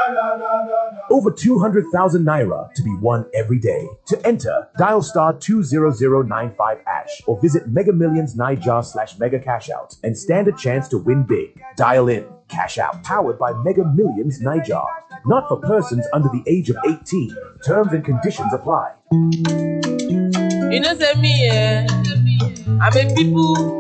Over 200,000 naira to be won every day. To enter, dial star 20095 # or visit Mega Millions Naija/Mega Cash Out and stand a chance to win big. Dial in, cash out. Powered by Mega Millions Naija. Not for persons under the age of 18. Terms and conditions apply. You know, say me, I'm a people.